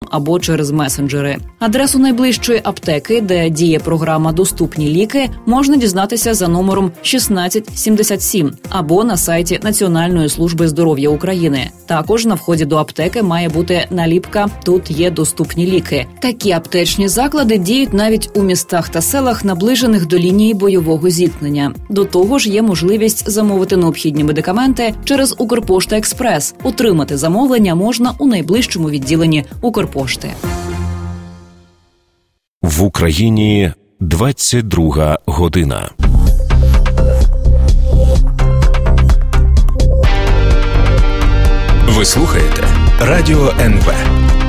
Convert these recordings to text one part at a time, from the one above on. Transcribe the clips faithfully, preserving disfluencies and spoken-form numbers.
або через месенджери. Адресу найближчої аптеки, де діє програма «Доступні ліки», можна дізнатися за номером шістнадцять сімдесят сім або на сайті Національної служби здоров'я України. Також на вході до аптеки має бути наліпка «Тут є доступні ліки». Такі аптечні заклади діють навіть у містах та селах, наближених до лінії бойового зіткнення. До того ж, є можливість замовити необхідні медикаменти через Укрпошта Експрес. Отримати замовлення можна у найближчому відділенні Укрпошти. В Україні двадцять друга година. Ви слухаєте Радіо ен ве.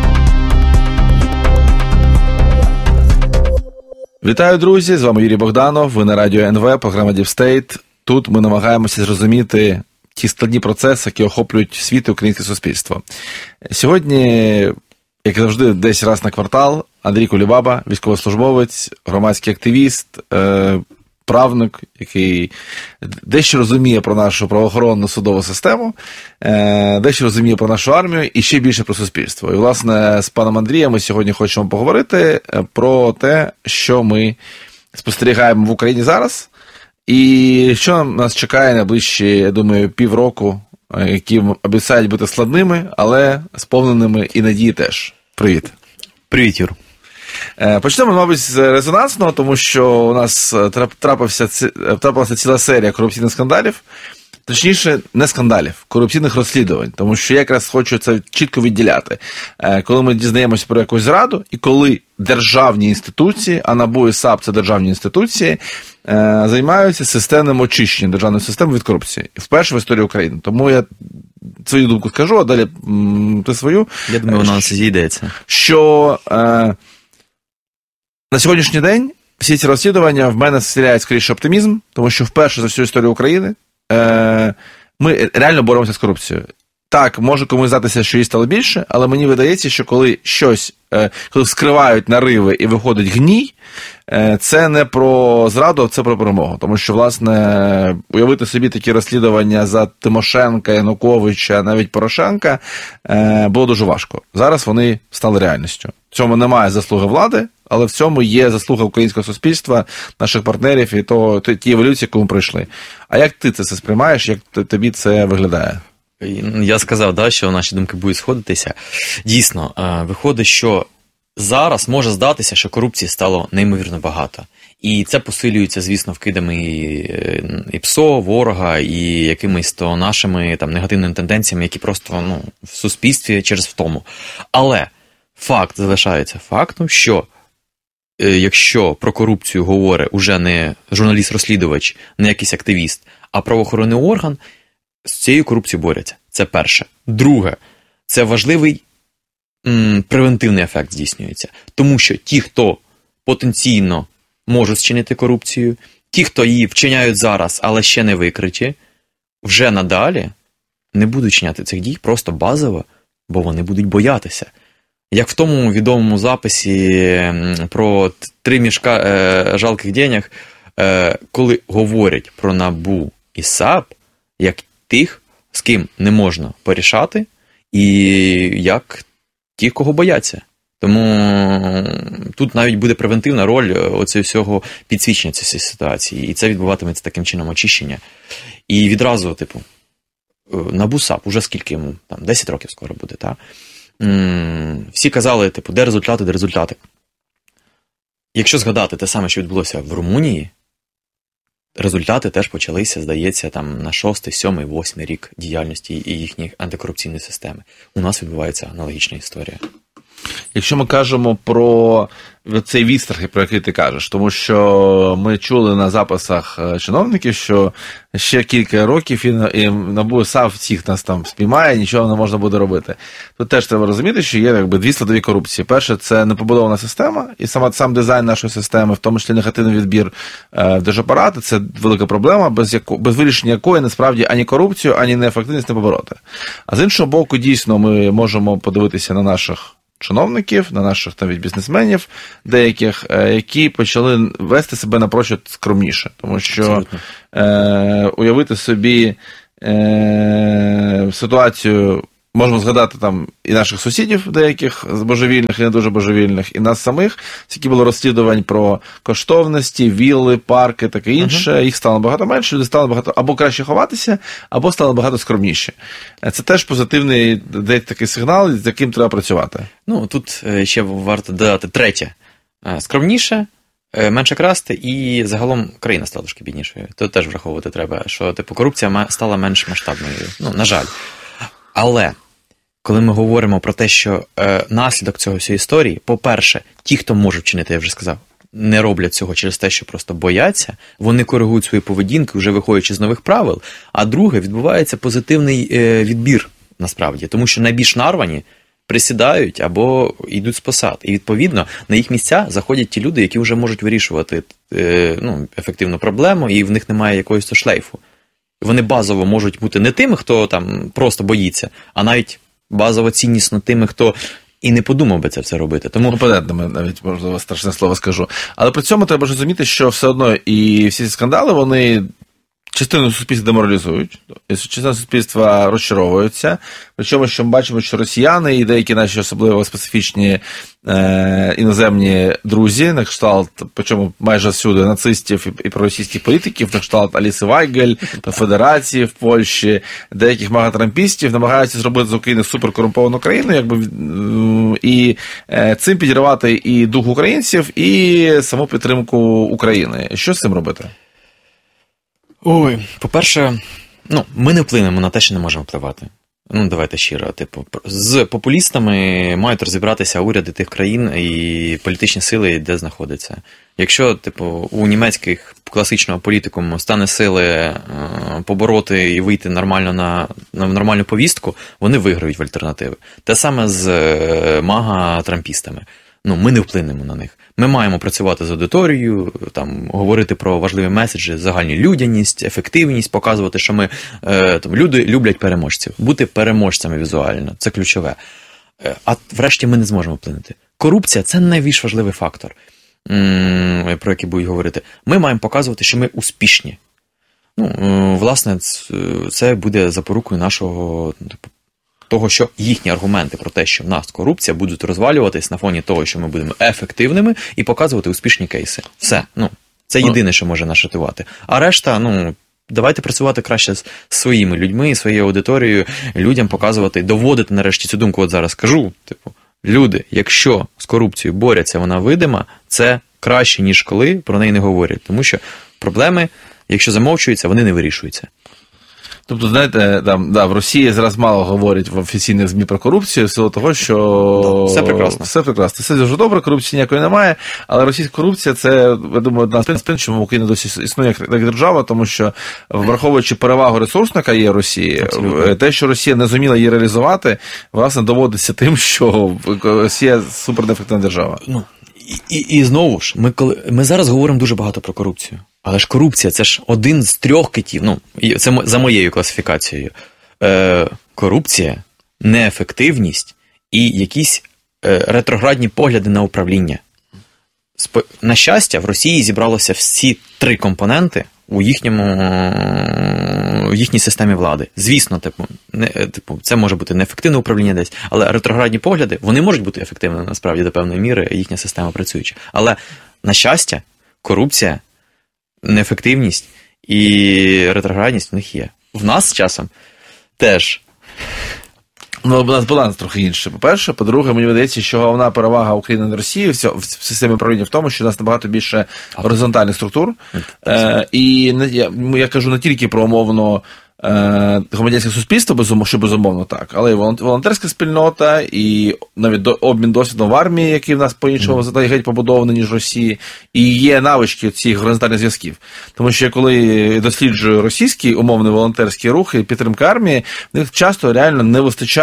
Вітаю, друзі! З вами Юрій Богданов, ви на Радіо ен ве, програма Deep State. Тут ми намагаємося зрозуміти ті складні процеси, які охоплюють світ і українське суспільство. Сьогодні, як завжди, десь раз на квартал, Андрій Кулібаба, військовослужбовець, громадський активіст, правник, який дещо розуміє про нашу правоохоронну судову систему, дещо розуміє про нашу армію і ще більше про суспільство. І, власне, з паном Андрієм ми сьогодні хочемо поговорити про те, що ми спостерігаємо в Україні зараз, і що нас чекає найближчі, я думаю, півроку, які обіцяють бути складними, але сповненими і надії теж. Привіт. Привіт, Юр. Почнемо, мабуть, з резонансного, тому що у нас трапився, трапилася ціла серія корупційних скандалів, точніше, не скандалів, корупційних розслідувань, тому що я якраз хочу це чітко відділяти. Коли ми дізнаємося про якусь зраду, і коли державні інституції, а НАБУ і САП – це державні інституції, займаються системним очищенням державної системи від корупції. Вперше в історії України. Тому я свою думку скажу, а далі ти свою. Я думаю, вона нас зійдеться. Що е, на сьогоднішній день всі ці розслідування в мене вселяють скоріше оптимізм, тому що вперше за всю історію України е, ми реально боремося з корупцією. Так, може комусь здатися, що її стало більше, але мені видається, що коли щось, коли скривають нариви і виходить гній, це не про зраду, а це про перемогу. Тому що, власне, уявити собі такі розслідування за Тимошенка, Януковича, навіть Порошенка, було дуже важко. Зараз вони стали реальністю. В цьому немає заслуги влади, але в цьому є заслуга українського суспільства, наших партнерів і того, ті еволюції, яку ми пройшли. А як ти це сприймаєш, як тобі це виглядає? Я сказав, да, що наші думки будуть сходитися. Дійсно, виходить, що зараз може здатися, що корупції стало неймовірно багато. І це посилюється, звісно, вкидами і ПСО, ворога, і якимись то нашими там негативними тенденціями, які просто ну, в суспільстві через втому. Але факт залишається фактом, що якщо про корупцію говорить уже не журналіст-розслідувач, не якийсь активіст, а правоохоронний орган, з цією корупцією борються. Це перше. Друге, це важливий м, превентивний ефект здійснюється. Тому що ті, хто потенційно можуть зчинити корупцію, ті, хто її вчиняють зараз, але ще не викриті, вже надалі не будуть вчиняти цих дій просто базово, бо вони будуть боятися. Як в тому відомому записі про три мішка е, жалких денег, е, коли говорять про НАБУ і САП, як тих, з ким не можна порішати, і як ті, кого бояться. Тому тут навіть буде превентивна роль оцього всього підсвічення цієї ситуації. І це відбуватиметься таким чином очищення. І відразу, типу, НАБУ САП, уже скільки йому? Там, десять років скоро буде, так? Всі казали, типу, де результати, де результати. Якщо згадати те саме, що відбулося в Румунії, результати теж почалися, здається, там на шостий, сьомий, восьмий рік діяльності і їхньої антикорупційної системи. У нас відбувається аналогічна історія. Якщо ми кажемо про цей відстрах, про який ти кажеш, тому що ми чули на записах чиновників, що ще кілька років і НАБУ САП всіх нас там спіймає, нічого не можна буде робити. Тут теж треба розуміти, що є якби дві складові корупції. Перше, це непобудована система, і сама, сам дизайн нашої системи, в тому числі негативний відбір в держапарати, це велика проблема, без, яко, без вирішення якої насправді ані корупцію, ані неефективність не побороти. А з іншого боку, дійсно, ми можемо подивитися на наших чиновників, на наших навіть бізнесменів деяких, які почали вести себе напрочуд скромніше. Тому що е, уявити собі е, ситуацію можемо згадати там і наших сусідів деяких з божевільних і не дуже божевільних, і нас самих, скільки було розслідувань про коштовності, вілли, парки, таке інше, uh-huh. їх стало багато менше, люди стали багато або краще ховатися, або стало багато скромніше. Це теж позитивний такий сигнал, з яким треба працювати. Ну, тут ще варто додати третє. Скромніше, менше красти, і загалом країна стала трошки біднішою. Тут теж враховувати треба, що типу корупція стала менш масштабною. Ну, на жаль. Але коли ми говоримо про те, що е, наслідок цього всієї історії, по-перше, ті, хто можуть вчинити, я вже сказав, не роблять цього через те, що просто бояться, вони коригують свої поведінки, вже виходячи з нових правил, а друге, відбувається позитивний е, відбір, насправді, тому що найбільш нарвані присідають або йдуть з посад. І, відповідно, на їх місця заходять ті люди, які вже можуть вирішувати е, ну, ефективну проблему, і в них немає якогось шлейфу. Вони базово можуть бути не тими, хто там просто боїться, а навіть базово ціннісно тими, хто і не подумав би це все робити. Тому компетентними, навіть, можливо, страшне слово скажу. Але при цьому треба ж розуміти, що все одно і всі ці скандали, вони частину суспільства деморалізують, частина суспільства розчаровується. Причому, що ми бачимо, що росіяни і деякі наші особливо специфічні е, іноземні друзі, на кшталт, причому майже всюди, нацистів і, і проросійських політиків, на кшталт Аліси Вайгель, Федерації в Польщі, деяких мегатрампістів намагаються зробити з України суперкорумповану країну, якби, і е, цим підірвати і дух українців, і саму підтримку України. Що з цим робити? Ой, по-перше, ну, ми не вплинемо на те, що не можемо впливати. Ну, давайте щиро. Типу, з популістами мають розібратися уряди тих країн і політичні сили, де знаходяться. Якщо, типу, у німецьких класичного політикуму стане сили е, побороти і вийти нормально на, на нормальну повістку, вони виграють в альтернативи. Те саме з е, мага-трампістами. Ну, ми не вплинемо на них. Ми маємо працювати з аудиторією, там, говорити про важливі меседжі, загальну людяність, ефективність, показувати, що ми, е, там, люди люблять переможців. Бути переможцями візуально, це ключове. Е, а врешті ми не зможемо вплинути. Корупція – це найбільш важливий фактор, м- про який будуть говорити. Ми маємо показувати, що ми успішні. Ну, е, власне, це буде запорукою нашого, типу, того, що їхні аргументи про те, що в нас корупція, будуть розвалюватись на фоні того, що ми будемо ефективними і показувати успішні кейси. Все. Ну, це єдине, що може нас рятувати. А решта, ну, давайте працювати краще з своїми людьми, своєю аудиторією, людям показувати, доводити нарешті цю думку. От зараз кажу, типу, люди, якщо з корупцією борються, вона видима, це краще, ніж коли про неї не говорять. Тому що проблеми, якщо замовчуються, вони не вирішуються. Тобто, знаєте, там, да, в Росії зараз мало говорять в офіційних ЗМІ про корупцію, в силу того, що да, все прекрасно. Все прекрасно. Все дуже добре, корупції ніякої немає, але російська корупція – це, я думаю, одна з причин, чому Україна досі існує як держава, тому що, враховуючи перевагу ресурсника є Росії, абсолютно, те, що Росія не зуміла її реалізувати, власне, доводиться тим, що Росія супернеефективна держава. Ну, і, і, і знову ж, ми, коли, ми зараз говоримо дуже багато про корупцію. Але ж корупція – це ж один з трьох китів, ну, це за моєю класифікацією. Е, корупція, неефективність і якісь е, ретроградні погляди на управління. Сп... На щастя, в Росії зібралося всі три компоненти у їхньому, в їхній системі влади. Звісно, типу, не, типу, це може бути неефективне управління десь, але ретроградні погляди, вони можуть бути ефективними, насправді, до певної міри, їхня система працююча. Але, на щастя, корупція, неефективність і ретроградність в них є. В нас з часом теж. Ну, у нас баланс трохи інший. По-перше, по-друге, мені видається, що головна перевага України над Росією в системі управління в тому, що у нас набагато більше горизонтальних структур. Е, і я, я кажу не тільки про умовно громадянське суспільство, що безумовно так, але і волонтерська спільнота, і навіть обмін досвідом в армії, який в нас по-іншому mm. геть побудований, ніж в Росії, і є навички цих горизонтальних зв'язків. Тому що коли досліджую російські умовні волонтерські рухи, підтримка армії, в них часто реально не вистачає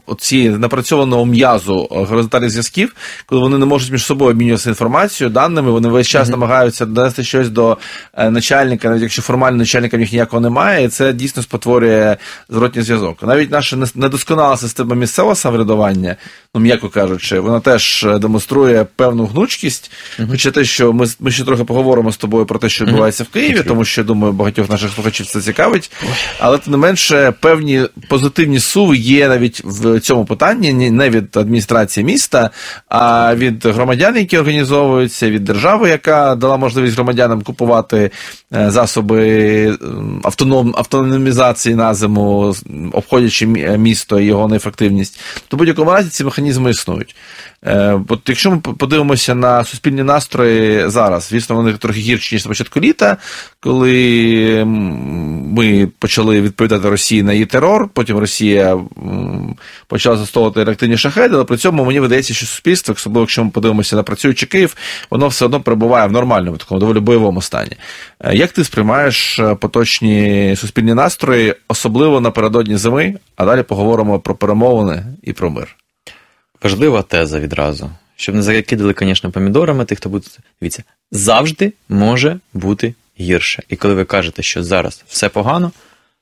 оці напрацьованого м'язу горизонтальних зв'язків, коли вони не можуть між собою обмінюватися інформацією, даними, вони весь час mm-hmm. намагаються донести щось до начальника, навіть якщо формально начальника в них ніякого немає, і це дійсно спотворює зворотній зв'язок. Навіть наша недосконала система місцевого самоврядування, ну, м'яко кажучи, вона теж демонструє певну гнучкість, mm-hmm. хоча те, що ми, ми ще трохи поговоримо з тобою про те, що відбувається mm-hmm. в Києві, тому що, думаю, багатьох наших слухачів це цікавить, але тим не менше певні позитивні суви є навіть в цьому питанні, не від адміністрації міста, а від громадян, які організовуються, від держави, яка дала можливість громадянам купувати засоби автоном, автономізації на зиму, обходячи місто і його неефективність. То в будь-якому разі ці механізми існують. От якщо ми подивимося на суспільні настрої зараз, звісно, вони трохи гірші, ніж на початку літа, коли ми почали відповідати Росії на її терор, потім Росія почала застосовувати реактивні шахеди, але при цьому мені видається, що суспільство, особливо якщо ми подивимося на працюючий Київ, воно все одно перебуває в нормальному, такому доволі бойовому стані. Як ти сприймаєш поточні суспільні настрої, особливо напередодні зими, а далі поговоримо про перемовини і про мир? Важлива теза відразу. Щоб не закидали, звісно, помідорами тих, хто буде... Дивіться, завжди може бути гірше. І коли ви кажете, що зараз все погано,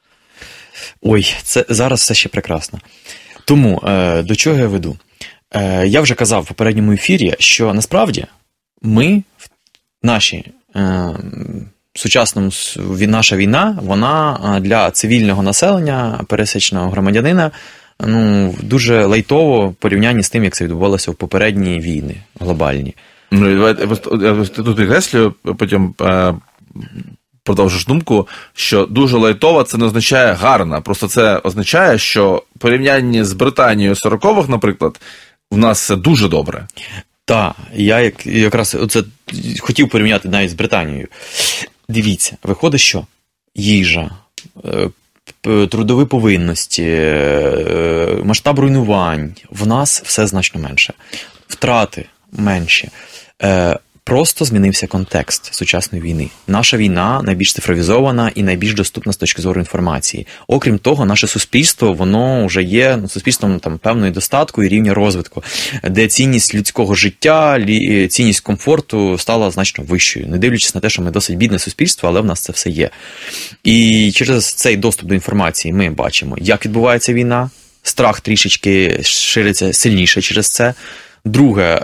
ой, це зараз все ще прекрасно. Тому, е, до чого я веду? Е, я вже казав в попередньому ефірі, що насправді ми, наші, е, сучасному, наша війна, вона для цивільного населення, пересічного громадянина, ну, дуже лайтово в порівнянні з тим, як це відбувалося в попередні війни глобальні. Ну, я тут підкреслюю, потім продовжиш думку, що дуже лайтова це не означає гарна. Просто це означає, що в порівнянні з Британією сорокових, наприклад, в нас все дуже добре. Так, я як, якраз оце хотів порівняти навіть з Британією. Дивіться, виходить, що їжа, трудові повинності, масштаб руйнувань, в нас все значно менше. Втрати менші. Просто змінився контекст сучасної війни. Наша війна найбільш цифровізована і найбільш доступна з точки зору інформації. Окрім того, наше суспільство, воно вже є суспільством там певної достатку і рівня розвитку, де цінність людського життя, цінність комфорту стала значно вищою. Не дивлячись на те, що ми досить бідне суспільство, але в нас це все є. І через цей доступ до інформації ми бачимо, як відбувається війна, страх трішечки шириться сильніше через це. Друге,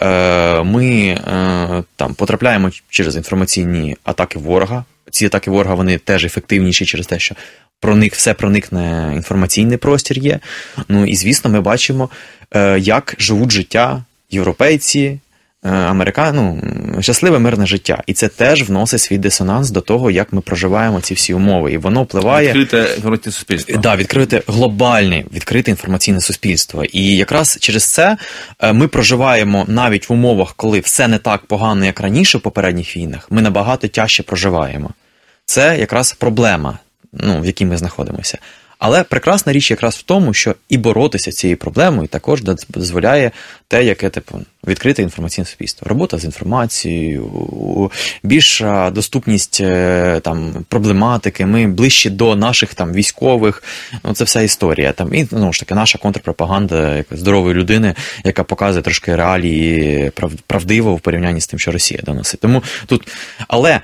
ми там потрапляємо через інформаційні атаки ворога. Ці атаки ворога, вони теж ефективніші через те, що проник, все проникне інформаційний простір є. Ну і, звісно, ми бачимо, як живуть життя європейці, американці, ну, щасливе мирне життя. І це теж вносить свій дисонанс до того, як ми проживаємо ці всі умови. І воно впливає... Відкрите інформаційне суспільство. Так, да, відкрите глобальне, відкрите інформаційне суспільство. І якраз через це ми проживаємо навіть в умовах, коли все не так погано, як раніше в попередніх війнах, ми набагато тяжче проживаємо. Це якраз проблема, ну, в якій ми знаходимося. Але прекрасна річ якраз в тому, що і боротися з цією проблемою також дозволяє те, яке типу відкрите інформаційне суспільство. Робота з інформацією, більша доступність там проблематики, ми ближче до наших там військових. Ну, це вся історія. Там і ну ж таки наша контрпропаганда якоїсь здорової людини, яка показує трошки реалії правдиво в порівнянні з тим, що Росія доносить. Тому тут, але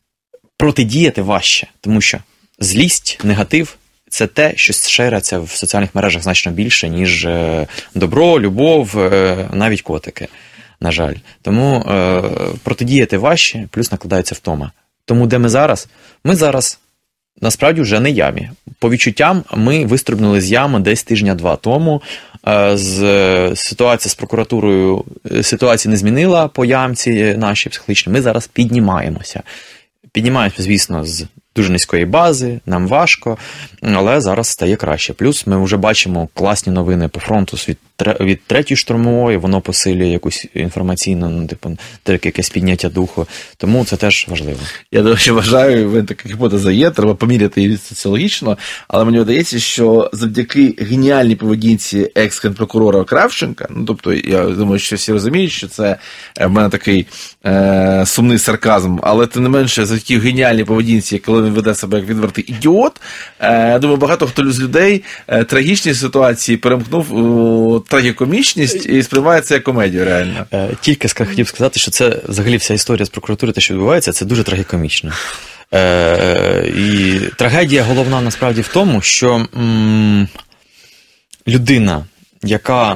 протидіяти важче, тому що злість, негатив – це те, що шириться в соціальних мережах значно більше, ніж добро, любов, навіть котики, на жаль. Тому е, протидіяти важче, плюс накладається втома. Тому де ми зараз? Ми зараз, насправді, вже не ямі. По відчуттям, ми вистрибнули з ями десь тижня-два тому. Е, з, ситуація з прокуратурою, ситуація не змінила по ямці нашій психологічній. Ми зараз піднімаємося. Піднімаємося, звісно, з дуже низької бази, нам важко, але зараз стає краще. Плюс ми вже бачимо класні новини по фронту від, від третьої штурмової, воно посилює якусь інформаційну, ну, типу, якесь підняття духу. Тому це теж важливо. Я, до речі, вважаю, ви така гіпотеза є, треба поміряти її соціологічно, але мені видається, що завдяки геніальній поведінці екс-генпрокурора Кравченка, ну, тобто, я думаю, що всі розуміють, що це в мене такий е, сумний сарказм, але тим не менше, завдяки геніальній поведінці, коли коли він веде себе як відвертий ідіот. Я думаю, багато хто з людей трагічні ситуації перемкнув у трагікомічність і сприймає це як комедію реально. Тільки хотів сказати, що це взагалі вся історія з прокуратури, те, що відбувається, це дуже трагікомічно. Е, і трагедія головна насправді в тому, що м, людина, яка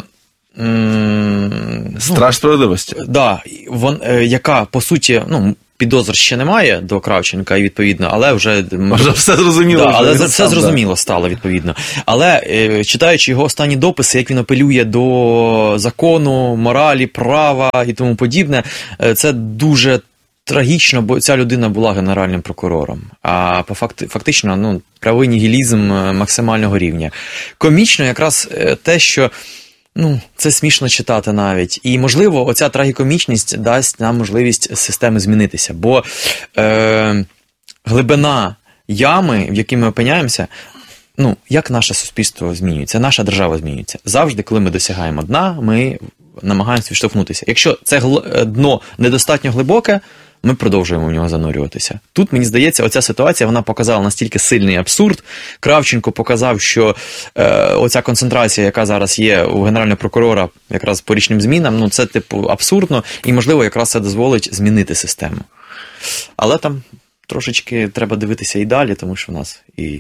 м, страж справедливості. Ну, да, вон, е, яка, по суті, ну, підозр ще немає до Кравченка, і відповідно, але вже... Вже все зрозуміло. Да, вже але все сам, зрозуміло да. стало, відповідно. Але, е, читаючи його останні дописи, як він апелює до закону, моралі, права і тому подібне, е, це дуже трагічно, бо ця людина була генеральним прокурором. А по факти, фактично, ну, правий нігілізм максимального рівня. Комічно якраз те, що ну, це смішно читати навіть. І, можливо, оця трагікомічність дасть нам можливість системи змінитися. Бо е, глибина ями, в якій ми опиняємося, ну, як наше суспільство змінюється, наша держава змінюється. Завжди, коли ми досягаємо дна, ми намагаємося відштовхнутися. Якщо це дно недостатньо глибоке, ми продовжуємо в нього занурюватися. Тут, мені здається, оця ситуація, вона показала настільки сильний абсурд. Кравченко показав, що е, оця концентрація, яка зараз є у генерального прокурора якраз по річним змінам, ну це, типу, абсурдно, і, можливо, якраз це дозволить змінити систему. Але там трошечки треба дивитися і далі, тому що в нас і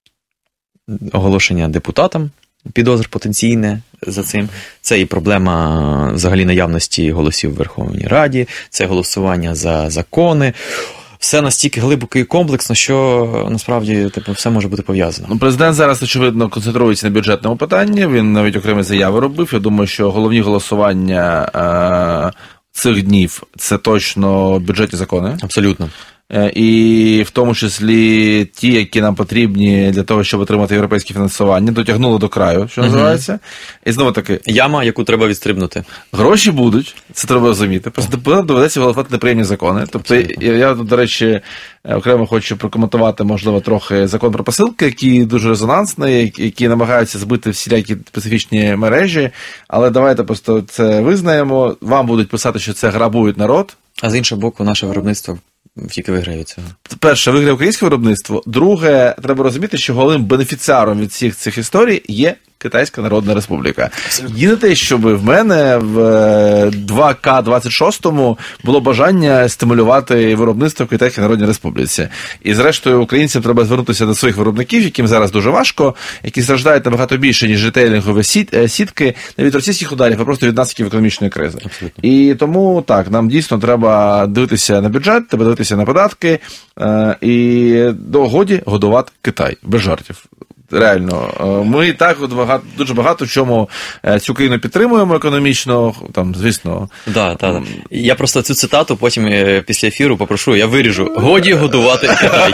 оголошення депутатам підозр потенційне за цим. Це і проблема взагалі наявності голосів в Верховній Раді, це голосування за закони. Все настільки глибоко і комплексно, що насправді типу, все може бути пов'язано. Ну, президент зараз, очевидно, концентрується на бюджетному питанні, він навіть окремі заяви робив. Я думаю, що головні голосування е- цих днів – це точно бюджетні закони. Абсолютно. І в тому числі ті, які нам потрібні для того, щоб отримати європейське фінансування, дотягнули до краю, що називається. Угу. І знову таки... Яма, яку треба відстрибнути. Гроші будуть, це треба розуміти. Просто доведеться голосувати неприємні закони. Тобто, я, я, до речі, окремо хочу прокоментувати, можливо, трохи закон про посилки, який дуже резонансний, які намагаються збити всілякі специфічні мережі, але давайте просто це визнаємо. Вам будуть писати, що це грабують народ. А з іншого боку, наше виробництво тільки виграє цього. Перше, виграє українське виробництво. Друге, треба розуміти, що головним бенефіціаром від всіх цих історій є Китайська Народна Республіка. Єдине те, щоб в мене в два ка двадцять шостому було бажання стимулювати виробництво в Китайській Народній Республіці. І зрештою українцям треба звернутися до своїх виробників, яким зараз дуже важко, які страждають набагато більше, ніж ретейлінгові сітки, не від російських ударів, а просто від наслідків економічної кризи. Абсолютно. І тому так, нам дійсно треба дивитися на бюджет, треба дивитися на податки і до годі годувати Китай. Без жартів. Реально, ми і так багато, дуже багато в чому цю країну підтримуємо економічно, там, звісно. Да, да, да. Я просто цю цитату потім після ефіру попрошу, я виріжу. Годі годувати Китай.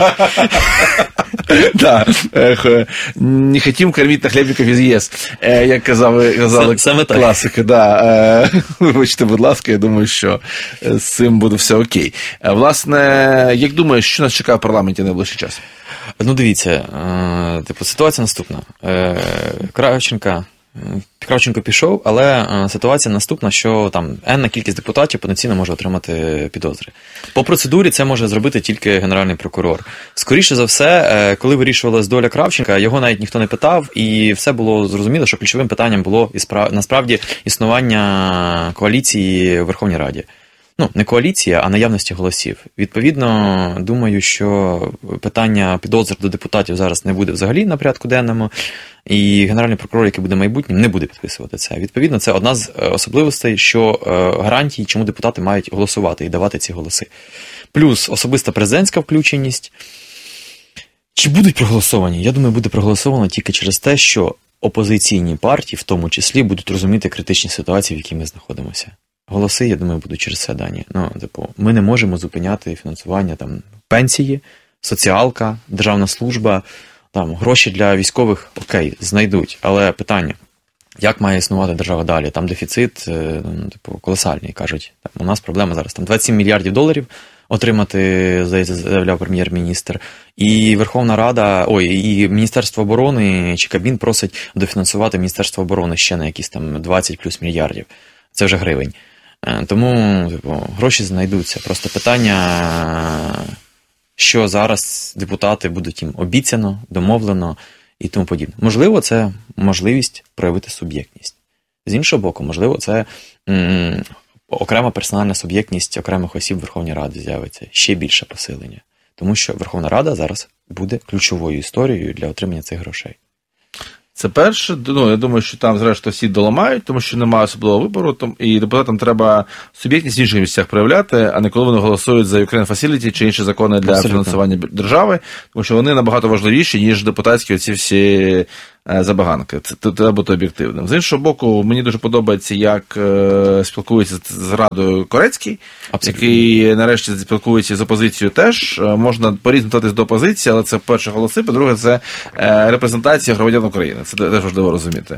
Так, не хотім кормити нахлебників із ЄС, як казали класики. Вибачте, будь ласка, я думаю, що з цим буде все окей. Власне, як думаєш, що нас чекає в парламенті найближчий час? Ну, дивіться, типу, ситуація наступна. Кравченка, Кравченко пішов, але ситуація наступна, що там енна кількість депутатів потенційно може отримати підозри. По процедурі це може зробити тільки Генеральний прокурор. Скоріше за все, коли вирішувалась доля Кравченка, його навіть ніхто не питав, і все було зрозуміло, що ключовим питанням було насправді існування коаліції в Верховній Раді. Ну, не коаліція, а наявності голосів. Відповідно, думаю, що питання підозр до депутатів зараз не буде взагалі на порядку денному, і Генеральний прокурор, який буде майбутнім, не буде підписувати це. Відповідно, це одна з особливостей, що гарантій, чому депутати мають голосувати і давати ці голоси. Плюс особиста президентська включеність. Чи будуть проголосовані? Я думаю, буде проголосовано тільки через те, що опозиційні партії, в тому числі, будуть розуміти критичні ситуації, в якій ми знаходимося. Голоси, я думаю, будуть через це дані. Ну, типу, ми не можемо зупиняти фінансування там пенсії, соціалка, державна служба, там гроші для військових, окей, знайдуть. Але питання, як має існувати держава далі? Там дефіцит, ну, типу, колосальний, кажуть. Там, у нас проблема зараз там двадцять сім мільярдів доларів отримати, здається, заявляв прем'єр-міністр. І Верховна Рада, ой, і Міністерство оборони чи Кабмін просить дофінансувати Міністерство оборони ще на якісь там двадцять плюс мільярдів. Це вже гривень. Тому типу, гроші знайдуться. Просто питання, що зараз депутати будуть їм обіцяно, домовлено і тому подібне. Можливо, це можливість проявити суб'єктність. З іншого боку, можливо, це м- окрема персональна суб'єктність окремих осіб Верховної Ради з'явиться, ще більше посилення. Тому що Верховна Рада зараз буде ключовою історією для отримання цих грошей. Це перше. Ну, я думаю, що там, зрештою, всі доламають, тому що немає особливого вибору, і депутатам треба суб'єктність в інших місцях проявляти, а не коли вони голосують за Ukraine Facility чи інші закони для Абсолютно. Фінансування держави, тому що вони набагато важливіші, ніж депутатські оці всі забаганки. Це треба бути об'єктивним. З іншого боку, мені дуже подобається, як спілкується з Радою Корецький, Абсолютно. Який нарешті спілкується з опозицією теж. Можна по-різному ставитись до опозиції, але це, перше, голоси, по-друге, це репрезентація громадян України. Це теж важливо розуміти.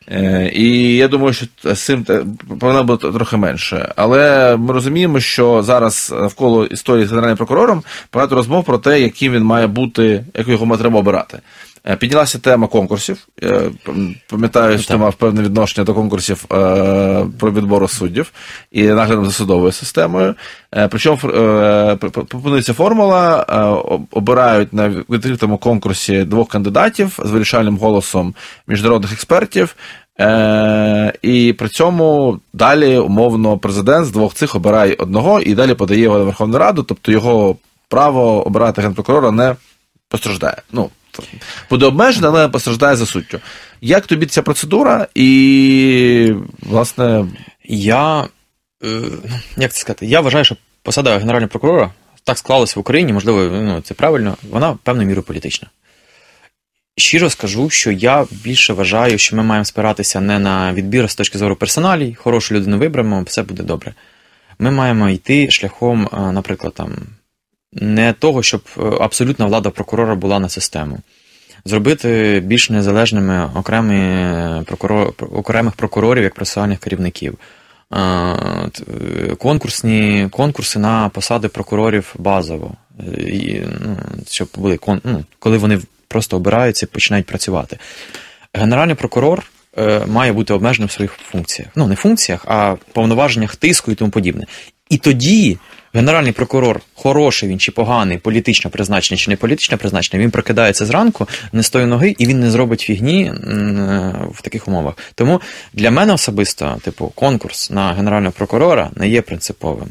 І я думаю, що з цим повинно бути трохи менше. Але ми розуміємо, що зараз навколо історії з Генеральним прокурором багато розмов про те, яким він має бути, як його треба обирати. Піднялася тема конкурсів. Я пам'ятаю, що ти мав певне відношення до конкурсів про відбору суддів і наглядом за судовою системою. Причому пропонується формула, обирають на відкритому конкурсі двох кандидатів з вирішальним голосом міжнародних експертів, і при цьому далі, умовно, президент з двох цих обирає одного і далі подає його на Верховну Раду, тобто його право обирати генпрокурора не постраждає. Ну, буде обмежена, але постраждає за суттю. Як тобі ця процедура? І, власне... Я, як це сказати, я вважаю, що посада Генерального прокурора так склалася в Україні, можливо, ну, це правильно, вона певною мірою політична. Щиро скажу, що я більше вважаю, що ми маємо спиратися не на відбір з точки зору персоналій, хорошу людину виберемо, все буде добре. Ми маємо йти шляхом, наприклад, там, не того, щоб абсолютна влада прокурора була на систему. Зробити більш незалежними окремі прокурор, окремих прокурорів як процесуальних керівників. Конкурсні, конкурси на посади прокурорів базово. І, ну, щоб були, ну, коли вони просто обираються і починають працювати. Генеральний прокурор е, має бути обмеженим в своїх функціях. Ну, не функціях, а повноваженнях тиску і тому подібне. І тоді генеральний прокурор, хороший він чи поганий, політично призначений чи не політично призначений, він прокидається зранку, не з тої ноги, і він не зробить фігні в таких умовах. Тому для мене особисто, типу, конкурс на генерального прокурора не є принциповим,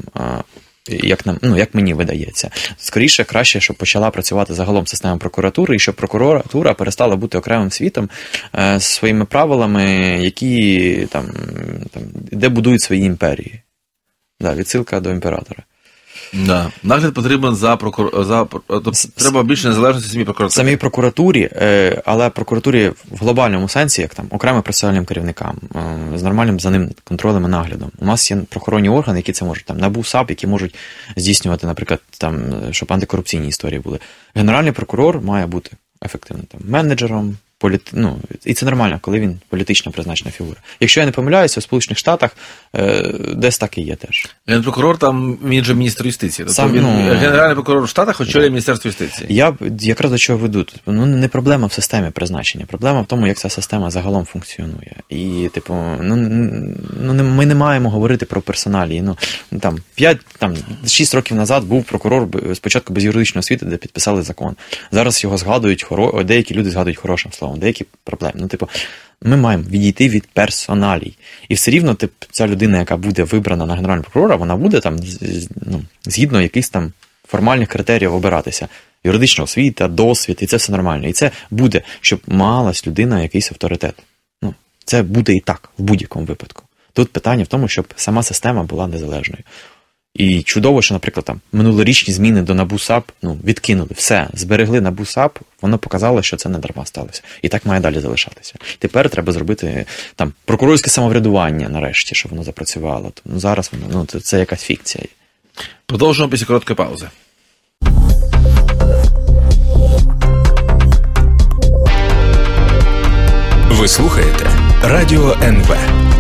як, нам, ну, як мені видається. Скоріше, краще, щоб почала працювати загалом система прокуратури, і щоб прокуратура перестала бути окремим світом з своїми правилами, які там, там де будують свої імперії. Да, відсилка до імператора. Да. Нагляд потрібен за прокур... за тобто, треба більше незалежності самій прокуратурі. Самій прокуратурі, але прокуратурі в глобальному сенсі, як там окремим процесуальним керівникам, з нормальним за ним контролем і наглядом. У нас є правоохоронні органи, які це можуть, там НАБУ, САП, які можуть здійснювати, наприклад, там, щоб антикорупційні історії були. Генеральний прокурор має бути ефективним там менеджером, політ... ну, і це нормально, коли він політично призначена фігура. Якщо я не помиляюся, у Сполучених Штатах е, десь так і є теж. Генпрокурор там, він же міністр юстиції. Тобто Сам, він, ну, генеральний прокурор в Штатах очолює Міністерство юстиції. Я якраз до чого веду. Ну, не проблема в системі призначення, проблема в тому, як ця система загалом функціонує. І, типу, ну, ну ми не маємо говорити про персоналі. Ну, там, п'ять, там, шість років назад був прокурор спочатку без юридичної освіти, де підписали закон. Зараз його згадують, хоро... деякі люди згадують хорошим словом, деякі проблеми. Ну, типу, ми маємо відійти від персоналій. І все рівно тип, ця людина, яка буде вибрана на генерального прокурора, вона буде там, ну, згідно якихось там формальних критеріїв обиратися. Юридична освіта, досвід, і це все нормально. І це буде, щоб малась людина якийсь авторитет. Ну, це буде і так, в будь-якому випадку. Тут питання в тому, щоб сама система була незалежною. І чудово, що, наприклад, там минулорічні зміни до НАБУ САП, ну, відкинули все, зберегли НАБУ САП, воно показало, що це не дарма сталося. І так має далі залишатися. Тепер треба зробити там прокурорське самоврядування нарешті, щоб воно запрацювало. Ну, зараз воно, ну, це, це якась фікція. Продовжуємо після короткої паузи. Ви слухаєте Радіо ен ве.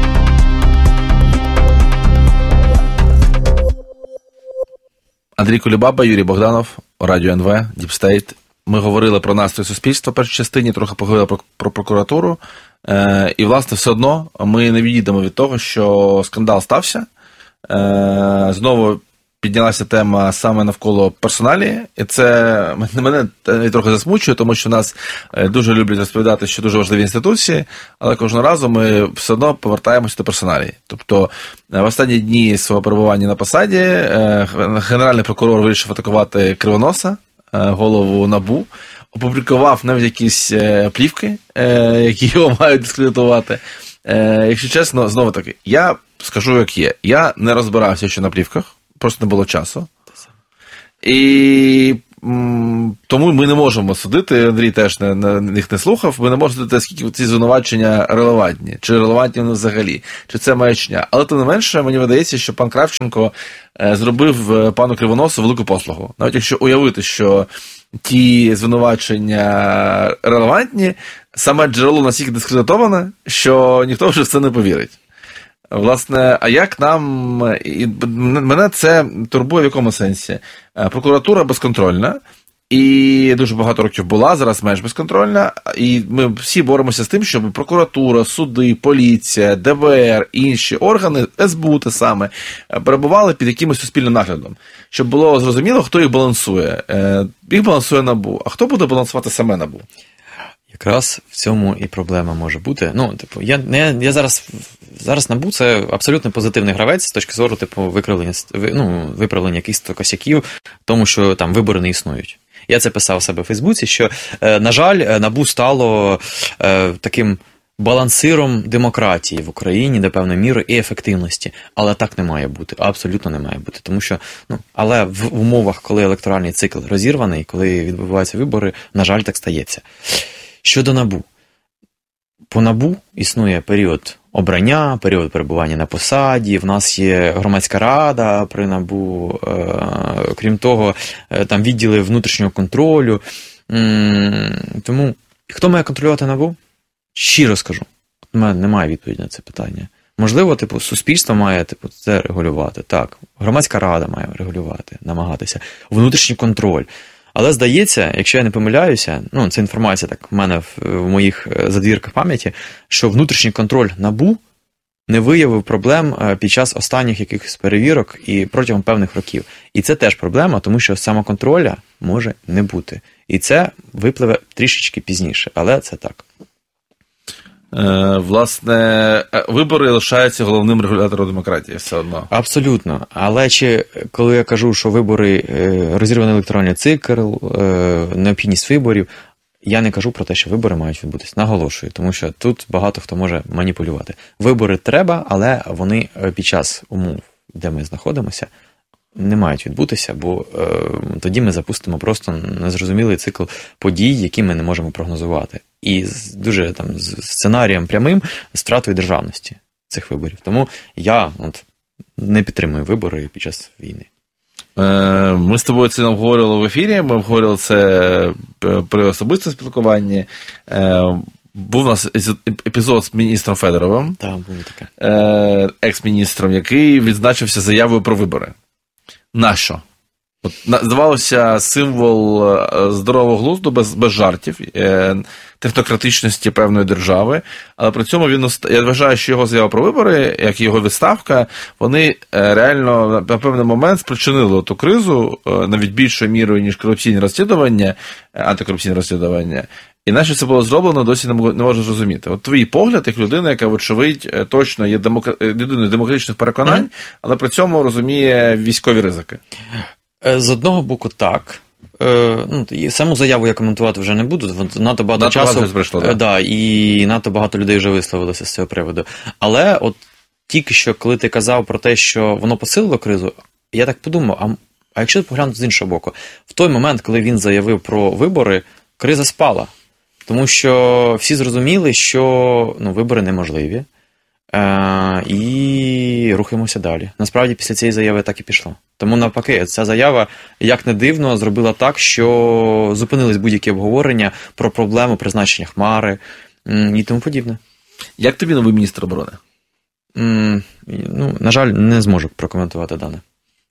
Андрій Кулібаба, Юрій Богданов, Радіо ен ве, Діпстейт. Ми говорили про настрій суспільства в першій частині, трохи поговорили про, про прокуратуру. Е, і, власне, все одно ми не відійдемо від того, що скандал стався. Е, знову піднялася тема саме навколо персоналі, і це мене трохи засмучує, тому що нас дуже люблять розповідати, що дуже важливі інституції, але кожного разу ми все одно повертаємося до персоналі. Тобто в останні дні свого перебування на посаді генеральний прокурор вирішив атакувати Кривоноса, голову НАБУ, опублікував навіть якісь плівки, які його мають дискредитувати. Якщо чесно, знову таки, я скажу, як є. Я не розбирався ще на плівках, просто не було часу. І м, тому ми не можемо судити, Андрій теж не, не, їх не слухав, ми не можемо судити, скільки ці звинувачення релевантні, чи релевантні вони взагалі, чи це маячня. Але тим не менше, мені видається, що пан Кравченко е, зробив пану Кривоносу велику послугу. Навіть якщо уявити, що ті звинувачення релевантні, саме джерело настільки дискредитоване, що ніхто вже в це не повірить. Власне, а як нам... І мене це турбує в якому сенсі? Прокуратура безконтрольна, і дуже багато років була, зараз менш безконтрольна, і ми всі боремося з тим, щоб прокуратура, суди, поліція, де ве ер, інші органи, ес бе у те саме, перебували під якимось суспільним наглядом, щоб було зрозуміло, хто їх балансує. Їх балансує НАБУ, а хто буде балансувати саме НАБУ? Якраз в цьому і проблема може бути. Ну, типу, я, не, я зараз, зараз НАБУ – це абсолютно позитивний гравець з точки зору, типу, викривлення, ну, виправлення якихось косяків, тому що там вибори не існують. Я це писав у себе в Фейсбуці, що, на жаль, НАБУ стало е, таким балансиром демократії в Україні до певної міри і ефективності. Але так не має бути, абсолютно не має бути. Тому що, ну, але в умовах, коли електоральний цикл розірваний, коли відбуваються вибори, на жаль, так стається. Щодо НАБУ. По НАБУ існує період обрання, період перебування на посаді, в нас є громадська рада при НАБУ, е, крім того, е, там відділи внутрішнього контролю. М, тому, хто має контролювати НАБУ? Щиро скажу, у мене немає відповіді на це питання. Можливо, типу, суспільство має типу, це регулювати, так. Громадська рада має регулювати, намагатися. Внутрішній контроль. Але здається, якщо я не помиляюся, ну, це інформація так в мене в, в моїх задвірках пам'яті, що внутрішній контроль НАБУ не виявив проблем під час останніх якихось перевірок і протягом певних років. І це теж проблема, тому що самоконтроля може не бути. І це випливе трішечки пізніше, але це так. Власне, вибори лишаються головним регулятором демократії все одно. Абсолютно. Але чи, коли я кажу, що вибори, розірваний електронний цикл, необхідність виборів, я не кажу про те, що вибори мають відбутися. Наголошую, тому що тут багато хто може маніпулювати. Вибори треба, але вони під час умов, де ми знаходимося, не мають відбутися, бо е, тоді ми запустимо просто незрозумілий цикл подій, які ми не можемо прогнозувати. І з дуже там з сценарієм прямим з втратою державності цих виборів. Тому я от, не підтримую вибори під час війни. Е, ми з тобою це обговорювали в ефірі, ми обговорювали це при особистому спілкуванні. Е, Був у нас епізод з міністром Федоровим, так, було таке. Е, екс-міністром, який відзначився заявою про вибори. Нащо? От, здавалося, символ здорового глузду, без, без жартів, е, технократичності певної держави, але при цьому він, я вважаю, що його заява про вибори, як і його відставка, вони реально на певний момент спричинили ту кризу, навіть більшою мірою, ніж корупційні розслідування, антикорупційні розслідування. І нащо це було зроблено, досі не можу зрозуміти. От твій погляд, як людина, яка, вочевидь, точно є демокра... людиною демократичних переконань, mm-hmm. але при цьому розуміє військові ризики. З одного боку, так. Ну, саму заяву я коментувати вже не буду, надто багато надто часу, прийшло, да. Да, і надто багато людей вже висловилося з цього приводу. Але от тільки що, коли ти казав про те, що воно посилило кризу, я так подумав, а, а якщо поглянути з іншого боку, в той момент, коли він заявив про вибори, криза спала. Тому що всі зрозуміли, що ну, вибори неможливі, е- і рухаємося далі. Насправді, після цієї заяви так і пішло. Тому навпаки, ця заява, як не дивно, зробила так, що зупинились будь-які обговорення про проблему призначення Хмари і тому подібне. Як тобі новий міністр оборони? М- ну, на жаль, не зможу прокоментувати дане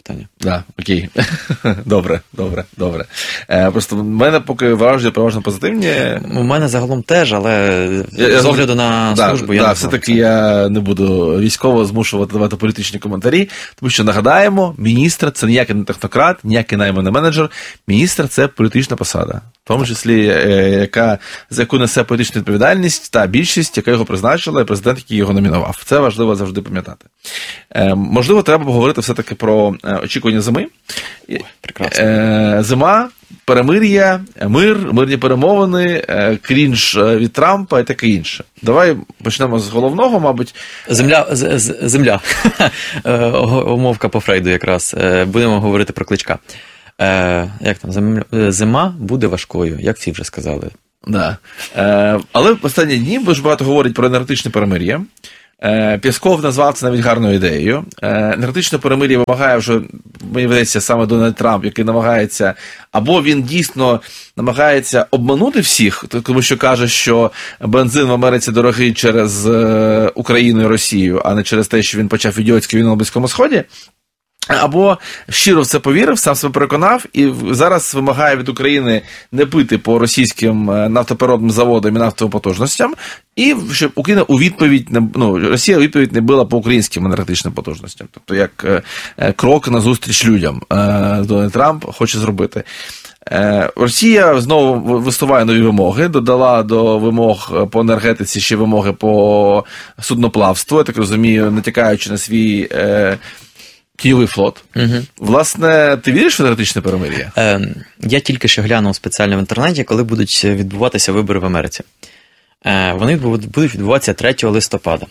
питання. Да, окей. Добре, добре, добре. Е, просто в мене поки враження переважно позитивні. У мене загалом теж, але я, з огляду на да, службу я да, не все-таки я не буду військово змушувати давати політичні коментарі, тому що, нагадаємо, міністр – це ніякий не технократ, ніякий найманий менеджер. Міністр – це політична посада. В тому числі, е, яка, за яку несе політичну відповідальність та більшість, яка його призначила, і президент, який його номінував. Це важливо завжди пам'ятати. Е, можливо, треба поговорити все-таки про е, очікування зими. Ой, прекрасно. Е, зима, перемир'я, мир, мирні перемовини, е, крінж від Трампа і таке інше. Давай почнемо з головного, мабуть. Земля, з, з, земля. Умовка по Фрейду якраз. Будемо говорити про Кличка. Е, як там, зима буде важкою, як всі вже сказали. Да. Е, але в останні дні дуже багато говорять про енергетичне перемир'я. Е, Пєсков назвав це навіть гарною ідеєю. Е, енергетичне перемир'я вимагає вже, мені здається, саме Дональд Трамп, який намагається, або він дійсно намагається обманути всіх, тому що каже, що бензин в Америці дорогий через е, Україну і Росію, а не через те, що він почав ідіотську війну на Близькому Сході. Або щиро в це повірив, сам себе переконав, і зараз вимагає від України не пити по російським нафтопереробним заводам і нафтовим потужностям, і щоб Україна у відповідь, ну, Росія у відповідь не била по українським енергетичним потужностям. Тобто, як крок назустріч людям Дональд Трамп хоче зробити. Росія знову висуває нові вимоги, додала до вимог по енергетиці ще вимоги по судноплавству, я так розумію, натякаючи на свій тіньовий флот. Угу. Власне, ти віриш в енергетичне перемир'я? Е, я тільки що глянув спеціально в інтернеті, коли будуть відбуватися вибори в Америці. Е, вони будуть відбуватися третього листопада.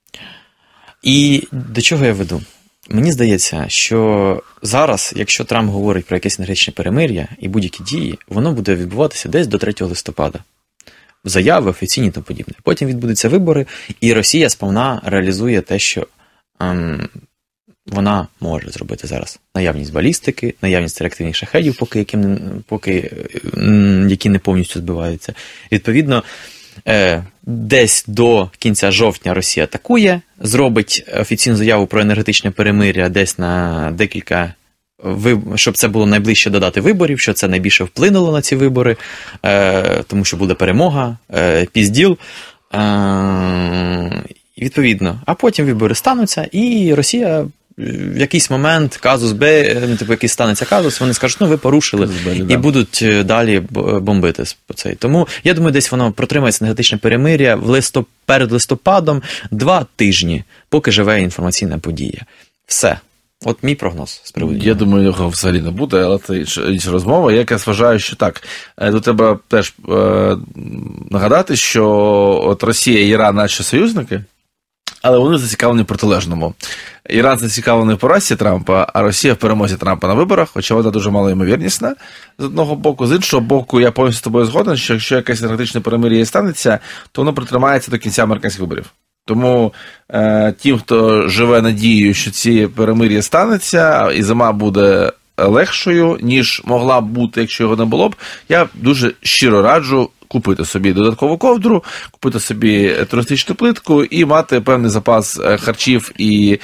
І до чого я веду? Мені здається, що зараз, якщо Трамп говорить про якесь енергетичне перемир'я і будь-які дії, воно буде відбуватися десь до третього листопада. Заяви, офіційні та подібне. Потім відбудуться вибори, і Росія сповна реалізує те, що ем, вона може зробити зараз. Наявність балістики, наявність реактивних шахедів, поки, яким, поки, які не повністю збиваються. Відповідно, десь до кінця жовтня Росія атакує, зробить офіційну заяву про енергетичне перемир'я десь на декілька, щоб це було найближче до дати виборів, що це найбільше вплинуло на ці вибори, тому що буде перемога, пізділ. Відповідно, а потім вибори стануться, і Росія в якийсь момент, казус Б, типу, якийсь станеться казус, вони скажуть, ну ви порушили, і да. будуть далі бомбити по цей. Тому, я думаю, десь воно протримається енергетичне перемир'я в листоп... перед листопадом два тижні, поки живе інформаційна подія. Все. От мій прогноз з приводу. Я думаю, його взагалі не буде, але це інша розмова. Я якраз вважаю, що так. До тебе теж е, нагадати, що от Росія і Іран наче союзники, але вони зацікавлені в протилежному. Іран зацікавлений в поразці Трампа, а Росія в перемозі Трампа на виборах, хоча вона дуже малоймовірнісна з одного боку. З іншого боку, я повністю з тобою згоден, що якщо якесь енергетичне перемир'я і станеться, то воно протримається до кінця американських виборів. Тому е, тим, хто живе надією, що ці перемир'я станеться, і зима буде легшою, ніж могла б бути, якщо його не було б, я дуже щиро раджу купити собі додаткову ковдру, купити собі туристичну плитку і мати певний запас харчів і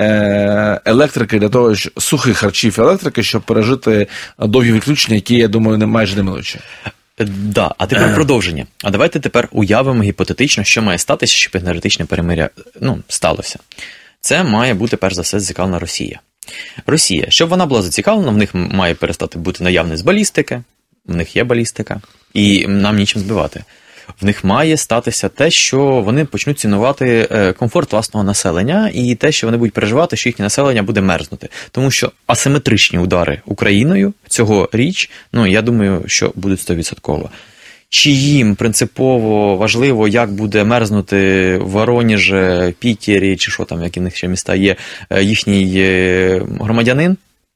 е, електрики для того, що сухих харчів і електрики, щоб пережити довгі відключення, які, я думаю, не майже неминучі. Да, а тепер продовження. А давайте тепер уявимо гіпотетично, що має статися, щоб енергетичне перемир'я, ну, сталося. Це має бути, перш за все, зацікавлена Росія. Росія, щоб вона була зацікавлена, в них має перестати бути наявність балістики, в них є балістика, і нам нічим збивати. В них має статися те, що вони почнуть цінувати комфорт власного населення і те, що вони будуть переживати, що їхнє населення буде мерзнути. Тому що асиметричні удари Україною цьогоріч, ну, я думаю, що будуть сто відсотків. Чи їм принципово важливо, як буде мерзнути в Воронежі, Пітері, чи що там, які в них ще міста є, їхній громадянин?